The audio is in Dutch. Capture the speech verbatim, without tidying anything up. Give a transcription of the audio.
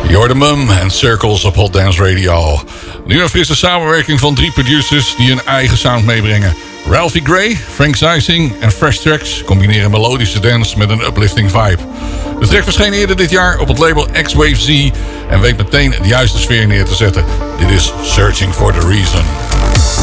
You're the Mum en Circles op Hot Dance Radio. Nu een frisse samenwerking van drie producers die hun eigen sound meebrengen. Ralphie Gray, Frank Zeising en Fresh Tracks combineren melodische dance met een uplifting vibe. De track verscheen eerder dit jaar op het label X-Wave Z en weet meteen de juiste sfeer neer te zetten. Dit is Searching for the Reason.